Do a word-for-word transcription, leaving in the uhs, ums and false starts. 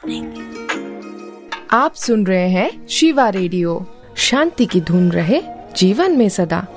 आप सुन रहे हैं शिवा रेडियो। शांति की धुन रहे जीवन में सदा।